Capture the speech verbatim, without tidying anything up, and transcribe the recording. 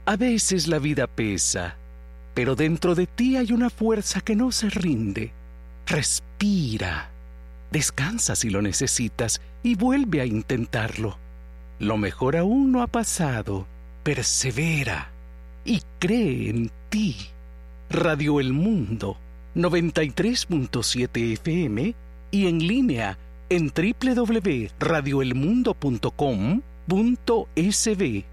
A veces la vida pesa, pero dentro de ti hay una fuerza que no se rinde. Respira, descansa si lo necesitas y vuelve a intentarlo. Lo mejor aún no ha pasado. Persevera y cree en ti. Radio El Mundo, noventa y tres punto siete F M y en línea en doble u doble u doble u punto radio el mundo punto com punto es be.